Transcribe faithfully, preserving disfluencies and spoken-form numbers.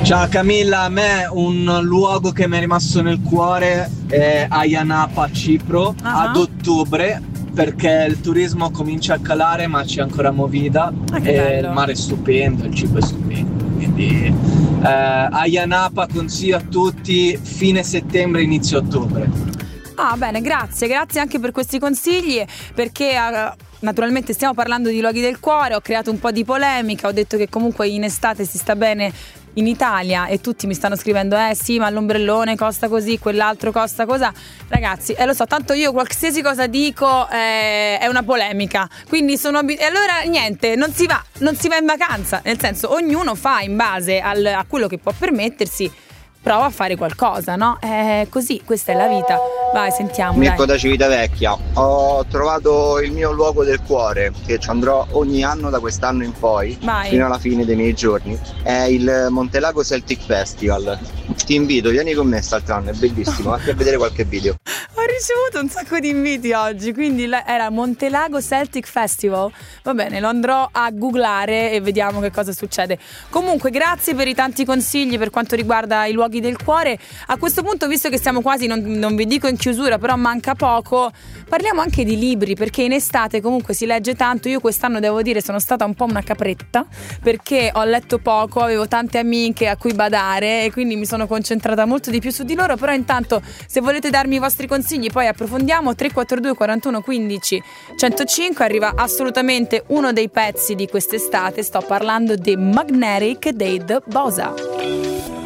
Ciao Camilla, a me un luogo che mi è rimasto nel cuore è Ayia Napa, Cipro, uh-huh. ad ottobre, perché il turismo comincia a calare ma c'è ancora movida ah, e il mare è stupendo, il cibo è stupendo, quindi eh, Ayia Napa consiglio a tutti fine settembre, inizio ottobre. Ah bene, grazie, grazie anche per questi consigli, perché uh, naturalmente stiamo parlando di luoghi del cuore, ho creato un po' di polemica, ho detto che comunque in estate si sta bene in Italia e tutti mi stanno scrivendo eh sì ma l'ombrellone costa così, quell'altro costa cosa. Ragazzi, eh lo so, tanto io qualsiasi cosa dico eh, è una polemica, quindi sono e allora niente, non si va non si va in vacanza, nel senso ognuno fa in base al, a quello che può permettersi, prova a fare qualcosa, no? È così, questa è la vita. Vai, sentiamo. Mirko dai. da Civitavecchia. Ho trovato il mio luogo del cuore, che ci andrò ogni anno da quest'anno in poi, Vai. fino alla fine dei miei giorni. È il Montelago Celtic Festival. Ti invito, vieni con me quest'anno, è bellissimo, anche a vedere qualche video. Ho ricevuto un sacco di inviti oggi, quindi era Montelago Celtic Festival. Va bene, lo andrò a googlare e vediamo che cosa succede. Comunque, grazie per i tanti consigli per quanto riguarda i luoghi del cuore. A questo punto, visto che siamo quasi, non, non vi dico in chiusura, però manca poco, parliamo anche di libri, perché in estate comunque si legge tanto. Io quest'anno devo dire sono stata un po' una capretta, perché ho letto poco, avevo tante amiche a cui badare e quindi mi sono concentrata molto di più su di loro. Però intanto, se volete darmi i vostri consigli poi approfondiamo. Tre quattro due quarantuno quindici centocinque, arriva assolutamente uno dei pezzi di quest'estate, sto parlando di Magnetic dei The Bosa.